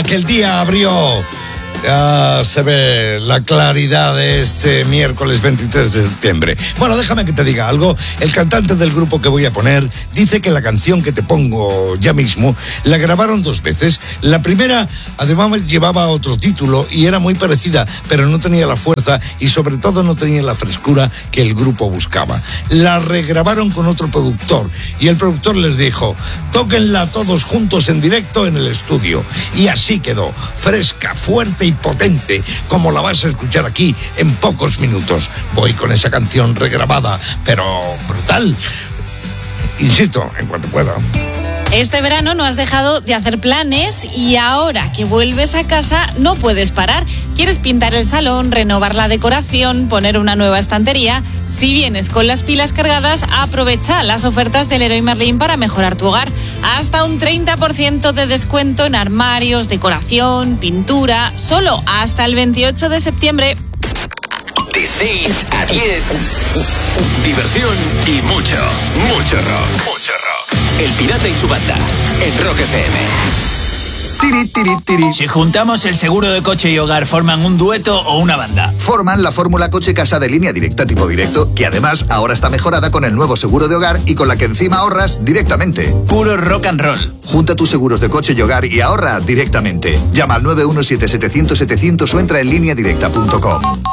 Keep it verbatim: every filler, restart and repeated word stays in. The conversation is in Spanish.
que el día abrió. Ya se ve la claridad de este miércoles veintitrés de septiembre. Bueno, déjame que te diga algo. El cantante del grupo que voy a poner dice que la canción que te pongo ya mismo la grabaron dos veces. La primera, además, llevaba otro título y era muy parecida, pero no tenía la fuerza y sobre todo no tenía la frescura que el grupo buscaba. La regrabaron con otro productor y el productor les dijo: tóquenla todos juntos en directo en el estudio. Y así quedó, fresca, fuerte y potente, como la vas a escuchar aquí en pocos minutos. Voy con esa canción regrabada, pero brutal. Insisto, en cuanto pueda. Este verano no has dejado de hacer planes y ahora que vuelves a casa no puedes parar. ¿Quieres pintar el salón, renovar la decoración, poner una nueva estantería? Si vienes con las pilas cargadas, aprovecha las ofertas del Leroy Merlin para mejorar tu hogar. Hasta un treinta por ciento de descuento en armarios, decoración, pintura, solo hasta el veintiocho de septiembre. De seis a diez, diversión y mucho, mucho rock. Mucho rock. El Pirata y su banda, en Rock F M. Tiri, tiri, tiri. Si juntamos el seguro de coche y hogar, ¿forman un dueto o una banda? Forman la fórmula coche-casa de Línea Directa tipo directo, que además ahora está mejorada con el nuevo seguro de hogar y con la que encima ahorras directamente. Puro rock and roll. Junta tus seguros de coche y hogar y ahorra directamente. Llama al nueve uno siete, setecientos, setecientos o entra en línea directa punto com.